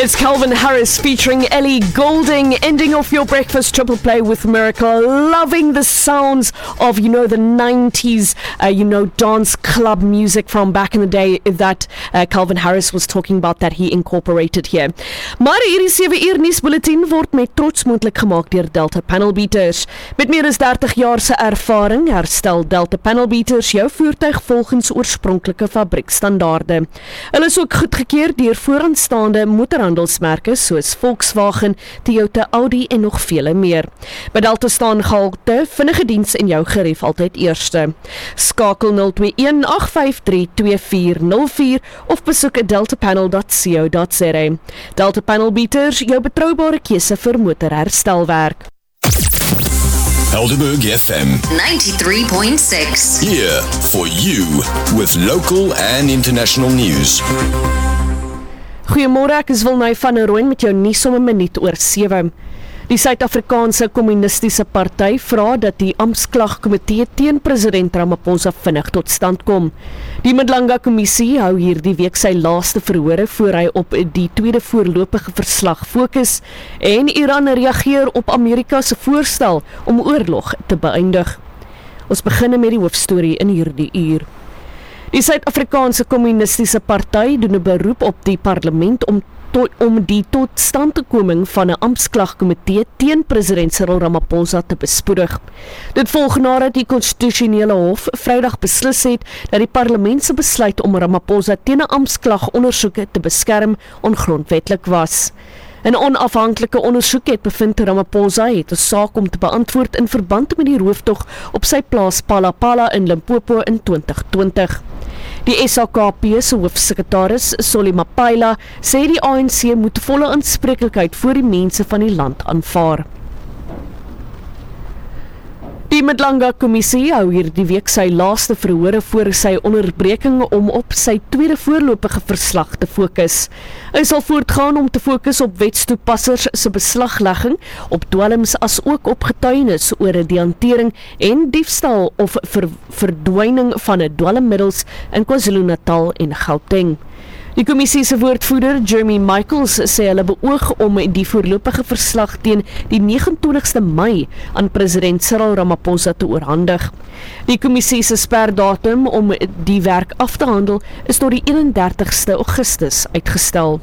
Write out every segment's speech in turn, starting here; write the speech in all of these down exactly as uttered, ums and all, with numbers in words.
It's Calvin Harris featuring Ellie Goulding, ending off your breakfast triple play with Miracle. Loving the sounds of, you know, the nineties, uh, you know, dance club music from back in the day that uh, Calvin Harris was talking about that he incorporated here. Maar hierdie sewe uur nuusbulletin word met trots moontlik gemaak deur Delta Panel Beaters. Met meer as dertig jaar se ervaring herstel Delta Panel Beaters jou voertuig volgens oorspronklike fabriekstandaarde. Hulle is ook goedgekeur deur vooraanstaande motorhandelsmerke soos Volkswagen, Toyota, Audi en nog vele meer. By Delta staan gehalte, vinnige diens en jou gerief altyd eerste. Skakel nul twee een agt vyf drie twee vier nul vier of besoek deltapanel dot co dot za. Delta Panel Beaters, jou betroubare keuse vir motorherstelwerk. Helderberg F M ninety-three point six. Here for you with local and international news. Goeiemôre, ek is Wilnay van der Rooyen met jou nuus om 'n minuut oor sewe. Die Suid-Afrikaanse Kommunistiese Party vra dat die amptklagkomitee teen president Ramaphosa vinnig tot stand kom. Die Madlanga Kommissie hou hierdie week sy laaste verhore voor hy op die tweede voorlopige verslag fokus en Iran reageer op Amerika se voorstel om oorlog te beëindig. Ons begin met die hoofstorie in hierdie uur. Die Suid-Afrikaanse Kommunistiese Party doen 'n beroep op die parlement om to, om die totstandkoming van 'n amptklagkomitee teen president Cyril Ramaphosa te bespoedig. Dit volg nadat die konstitusionele hof Vrydag beslis het dat die parlement se besluit om Ramaphosa teen 'n amptklagondersoeke te beskerm ongrondwetlik was. 'n Onafhanklike ondersoek het bevind Ramaphosa het 'n saak om te beantwoord in verband met die rooftog op sy plaas Palapala in Limpopo in twintig twintig. Die S A K P se hoofsekretaris, Solly Mapaila, sê die A N C moet volle aanspreeklikheid vir die mense van die land aanvaar. Die Madlanga Kommissie hou hierdie week sy laaste verhore voor sy onderbreking om op sy tweede voorlopige verslag te fokus. Hy sal voortgaan om te fokus op wetstoepassers se beslaglegging, op dwelms as ook op getuienis oor die hantering en diefstal of ver, verdwyning van 'n dwelmmiddels in KwaZulu-Natal en Gauteng. Die kommissie se woordvoerder, Jeremy Michaels, sê hulle beoog om die voorlopige verslag teen die negenentwintigste Mei aan president Cyril Ramaphosa te oorhandig. Die kommissie se sperdatum om die werk af te handel is tot die eenendertigste Augustus uitgestel.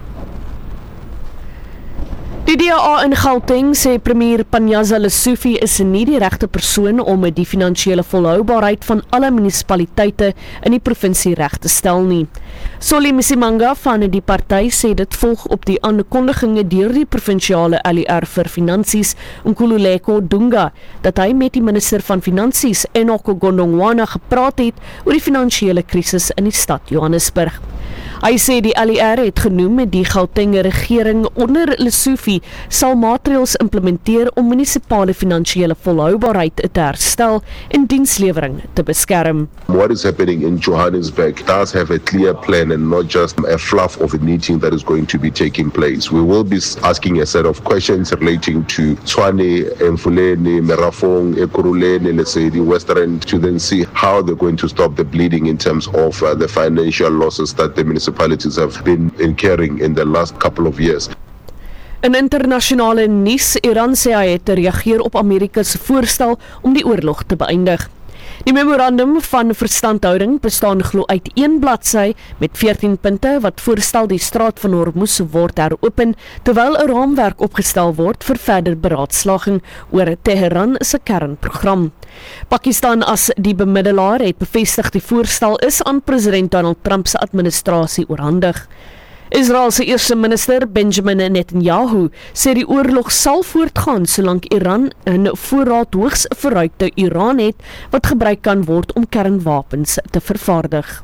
Die D A A in Gauteng sê premier Panyaza Lesufi is nie die regte persoon om die finansiële volhoubaarheid van alle munisipaliteite in die provinsie reg te stel nie. Solly Msimanga van die party sê dit volg op die aankondigings deur die provinsiale L E R vir finansies, Nkululeko Dunga, dat hy met die minister van finansies Enoch Godongwana gepraat het oor die finansiële krisis in die stad Johannesburg. Hy sê die L E R het genoem die Gauteng regering onder Lesufi sal maatreëls implementeer om munisipale finansiële volhoubaarheid te herstel en dienslewering te beskerm. What is happening in Johannesburg does have a clear plan and not just a fluff of a meeting that is going to be taking place. We will be asking a set of questions relating to Tshwane, Mfuleni, Merafong, Ekurhuleni, Lesedi, Western, to then see how they're going to stop the bleeding in terms of uh, the financial losses that the municipalities have been incurring in the last couple of years. In internasionale nuus, Iran sê hy het reageer op Amerika se voorstel om die oorlog te beëindig. Die memorandum van verstandhouding bestaan glo uit een bladsy met veertien punte wat voorstel die straat van Hormuz word heropen, terwyl 'n raamwerk opgestel word vir verder beraadslaging oor Teheran se kernprogram. Pakistan as die bemiddelaar het bevestig die voorstel is aan president Donald Trump se administrasie oorhandig. Israel se eerste minister Benjamin Netanyahu sê die oorlog sal voortgaan solank Iran 'n voorraad hoogs verruikte uran het wat gebruik kan word om kernwapens te vervaardig.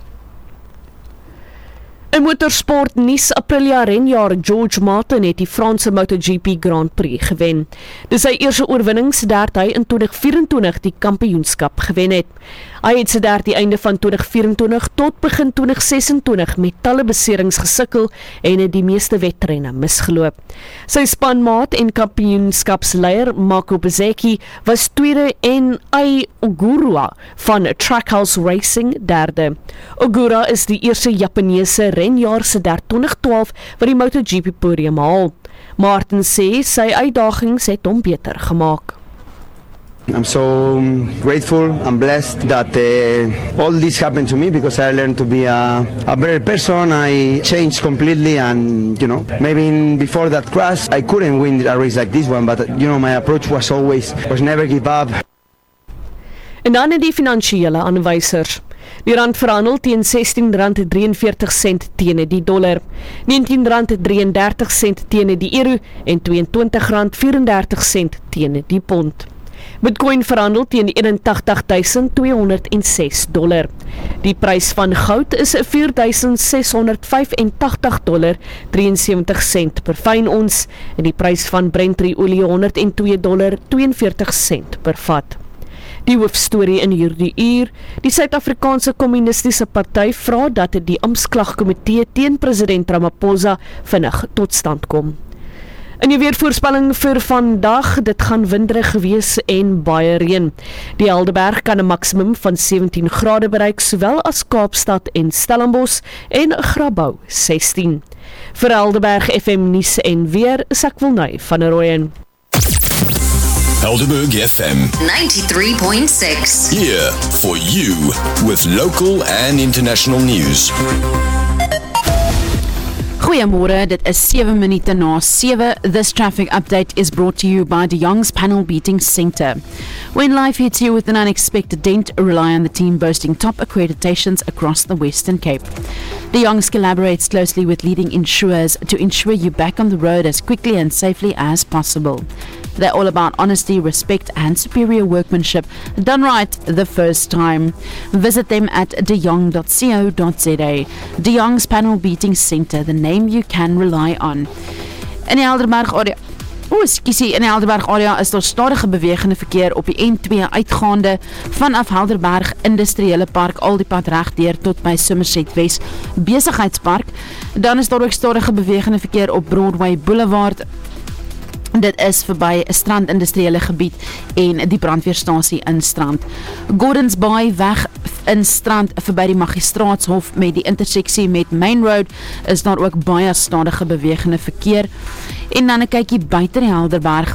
In motorsport nuus, Aprilia renjaer George Martin het die Franse MotoGP Grand Prix gewen. Dis sy eerste oorwinning sedert hy in twintig vyf-en-twintig die kampioenskap gewen het. Hy het sedert die einde van twintig vyf-en-twintig tot begin twintig ses-en-twintig met talle beserings gesukkel en het die meeste wedrenne misgeloop. Sy spanmaat en kampioenskapsleier Marco Bezzecchi was tweede en Ai Ogura van Trackhouse Racing derde. Ogura is die eerste Japaneese renjaar se derde twintig twaalf wat die MotoGP podium haal. Martin sê sy uitdagings het hom beter gemaak. I'm so um, grateful and blessed that uh, all this happened to me because I learned to be a, a better person. I changed completely and, you know, maybe in, before that crash, I couldn't win a race like this one, but, you know, my approach was always, was never give up. En dan in die finansiële aanwysers. Die rand verhandel teen sestien rand drieënveertig sent teen die dollar, negentien rand drieëndertig sent teen die euro en tweeëntwintig rand vyf-en-dertig sent teen die pond. Bitcoin verhandel teen die eenentagtig duisend tweehonderd ses dollar. Die prys van goud is vier duisend ses honderd vyf-en-tagtig dollar drieënsewentig sent per fyn ons en die prys van Brent-olie honderd twee dollar tweeënveertig sent per vat. Die hoofstorie in hierdie uur, die Suid-Afrikaanse Kommunistiese Party vra dat die amptklagkomitee teen president Ramaphosa vinnig tot stand kom. In die weervoorspelling vir vandag, dit gaan winderig wees en baie reën. Die Helderberg kan 'n maksimum van sewentien grade bereik, sowel as Kaapstad en Stellenbosch en Grabouw sestien. Vir Helderberg F M nuus en weer, is ek Wilnay van der Rooyen. Helderberg F M ninety-three point six. here for you with local and international news. Goeiemôre, dit is sewe minute na sewe. This traffic update is brought to you by De Young's Panel Beating Centre. When life hits you with an unexpected dent, rely on the team boasting top accreditations across the Western Cape. De Young's collaborates closely with leading insurers to ensure you're back on the road as quickly and safely as possible. They're all about honesty, respect and superior workmanship done right the first time. Visit them at de jong dot co dot za. De Young's Panel Beating Centre, the name you can rely on. In die Helderberg area O, skiesie, in die Helderberg area is daar stadige bewegende verkeer op die N twee uitgaande vanaf Helderberg Industriële Park al die pad reg deur tot by Somerset West Besigheidspark. Dan is daar ook stadige bewegende verkeer op Broadway Boulevard. Dit is verby 'n Strand Industriële gebied en die brandweerstasie in Strand. Gordons Bay weg in Strand verby die Magistraatshof met die interseksie met Main Road is daar ook baie stadige bewegende verkeer. En dan 'n kykie buite die Helderberg.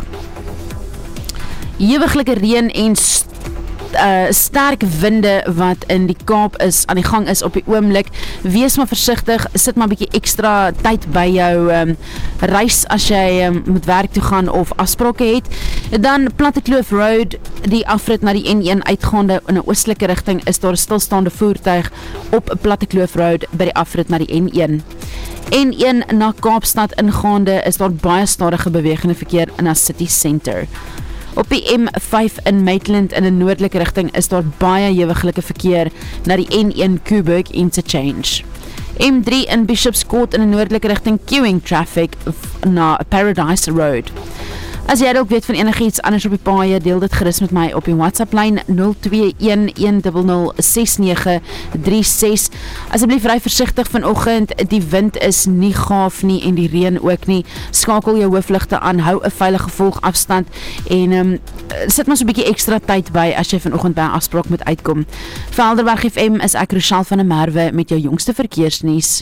Hewiglike reën en st Uh, sterk winde wat in die Kaap is, aan die gang is op die oomblik. Wees maar versigtig, sit maar 'n bietjie ekstra tyd by jou um, reis as jy um, moet werk toe gaan of afsprake het. Dan Plattekloof Road, die afrit na die N een uitgaande in 'n oostelike rigting, is daar 'n stilstaande voertuig op Plattekloof Road by die afrit na die N een. N een na Kaapstad ingaande is daar baie stadige bewegende verkeer in 'n city center. Op die M vyf in Maitland in 'n noordelike rigting is daar baie hewiglike verkeer na die N een Kuiberg Interchange. M drie in Bishop's Court in 'n noordelike rigting queuing traffic na Paradise Road. As jy ook weet van enigiets anders op die paaie, deel dit gerus met my op die WhatsApp-lyn nul twee een een nul nul ses nege drie ses. Asseblief ry versigtig vanoggend, die wind is nie gaaf nie en die reën ook nie. Skakel jou hoofligte aan, hou 'n veilige volgafstand en um, sit maar so 'n bietjie ekstra tyd by as jy vanoggend by 'n afspraak moet uitkom. Vir Helderberg F M is ek Rochelle van der Merwe met jou jongste verkeersnuus.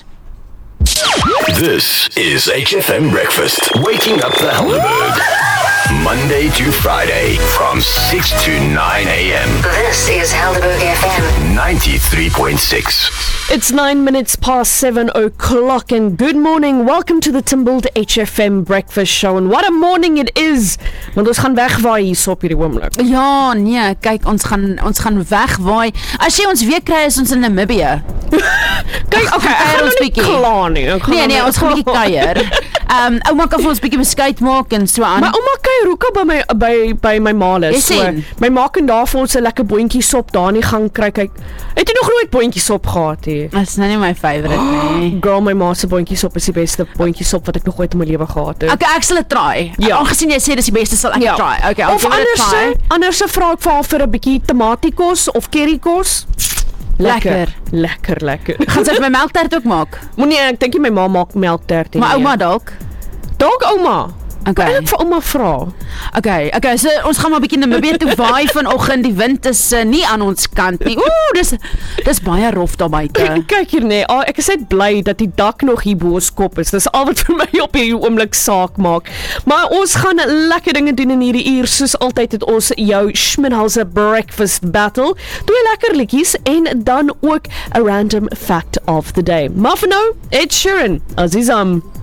This is H F M Breakfast, waking up the Helderberg. Monday to Friday from six to nine a.m. This is Helderberg F M ninety-three point six. It's nine minutes past seven o'clock and good morning. Welcome to the Timbled H F M Breakfast Show. And what a morning it is. Want ons gaan wegwaai hier op hierdie oomblik. Ja, nee, kyk, ons gaan ons gaan wegwaai. As jy ons weer kry, is ons in Namibië. Kyk, okay, ek gaan ons bietjie klaar nie. Nee, nee, ons gaan bietjie kuier. Ehm, um, ouma kan vir ons bietjie beskuit maak en so aan. Maar ouma kuier ook al by my by by my maale. So, my ma kan daar vir ons 'n lekker boontjie sop daar in die gang kry. Kyk, het jy nog nooit boontjie sop gehad hier? Dit is nou nie my favourite oh, nie. Girl, my ma se boontjie sop is die beste boontjie sop wat ek nog ooit in my lewe gehad het. Okay, ek sal dit try. Ja. Aangesien jy sê dis die beste, sal ek ja. try. Okay, of anders se, anders se vra ek vir haar vir 'n bietjie tomatiekos of currykos. Lekker, lekker, lekker. Gaan sy vir my melktert ook maak? Moenie, ek dink jy my ma maak melktert nie. Maar ouma dalk? Dalk ouma. Okay. Maar ek vir ouma vra. Okay, okay, so ons gaan maar 'n bietjie Namibië toe waai vanoggend. Die wind is uh, nie aan ons kant nie. Ooh, dis dis baie rof daar buite. Kyk hier nee, oh, ek is net bly dat die dak nog hier bo ons kop is. Dis al wat vir my op hierdie oomblik saak maak. Maar ons gaan lekker dinge doen in hierdie uur. Soos altyd het ons jou Schminhauser Breakfast Battle. Twee lekker liedjies en dan ook a random fact of the day. Maar vir nou, Ed Sheeran, Azizam.